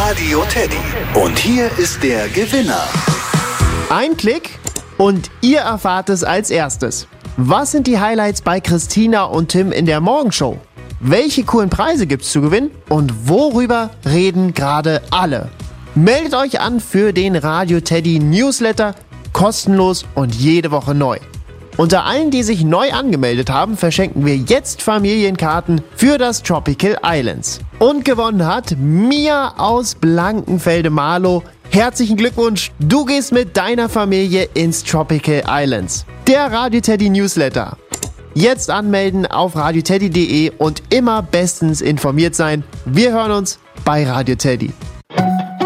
Radio Teddy. Und hier ist der Gewinner. Ein Klick und ihr erfahrt es als erstes. Was sind die Highlights bei Christina und Tim in der Morgenshow? Welche coolen Preise gibt's zu gewinnen? Und worüber reden gerade alle? Meldet euch an für den Radio Teddy Newsletter, kostenlos und jede Woche neu. Unter allen, die sich neu angemeldet haben, verschenken wir jetzt Familienkarten für das Tropical Islands. Und gewonnen hat Mia aus Blankenfelde-Marlow. Herzlichen Glückwunsch, du gehst mit deiner Familie ins Tropical Islands. Der Radio Teddy Newsletter. Jetzt anmelden auf radioteddy.de und immer bestens informiert sein. Wir hören uns bei Radio Teddy.